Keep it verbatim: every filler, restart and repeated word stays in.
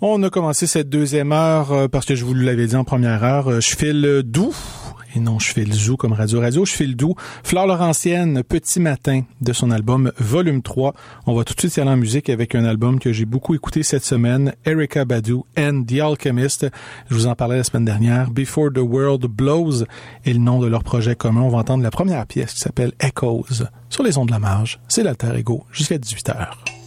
On a commencé cette deuxième heure euh, parce que je vous l'avais dit en première heure, euh, je file doux. Et non, je file zou comme Radio Radio, je file doux. Flore Laurentienne, Petit Matin, de son album Volume trois. On va tout de suite y aller en musique avec un album que j'ai beaucoup écouté cette semaine, Erykah Badu and The Alchemist. Je vous en parlais la semaine dernière. Before the World Blows est le nom de leur projet commun. On va entendre la première pièce qui s'appelle Echoes. Sur les ondes de la marge, c'est l'Alter Ego, jusqu'à dix-huit heures.